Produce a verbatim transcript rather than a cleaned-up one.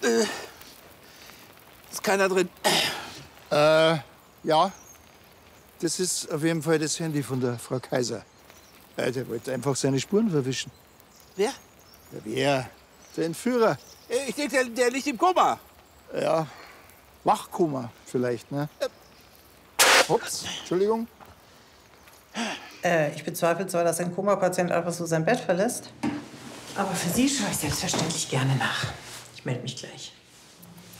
Äh, ist keiner drin. Äh, ja. Das ist auf jeden Fall das Handy von der Frau Kaiser. Äh, der wollte einfach seine Spuren verwischen. Wer? Ja, wer? Der Entführer. Äh, Ich denke, der, der liegt im Koma. Ja, Wachkoma vielleicht, ne? Ups, Entschuldigung. Äh, ich bezweifle zwar, dass ein Koma-Patient einfach so sein Bett verlässt, aber für Sie schaue ich selbstverständlich gerne nach. Ich melde mich gleich.